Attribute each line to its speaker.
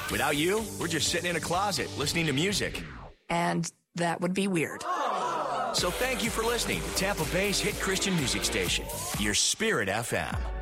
Speaker 1: Without you, we're just sitting in a closet listening to music.
Speaker 2: And that would be weird.
Speaker 1: So thank you for listening to Tampa Bay's hit Christian music station, Your Spirit FM.